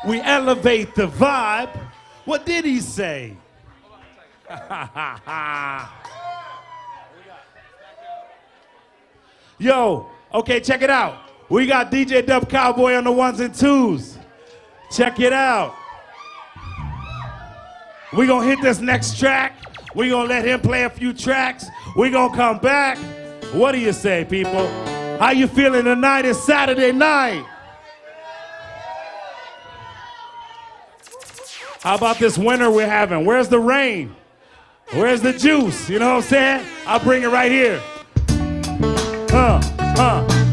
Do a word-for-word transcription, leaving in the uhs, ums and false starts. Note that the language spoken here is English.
We elevate the vibe. What did he say? Yo, okay, check it out. We got D J Dub Cowboy on the ones and twos. Check it out. We gonna hit this next track. We gonna let him play a few tracks. We gonna come back. What do you say, people? How you feeling tonight? It's Saturday night. How about this winter we're having? Where's the rain? Where's the juice? You know what I'm saying? I'll bring it right here. Huh, huh.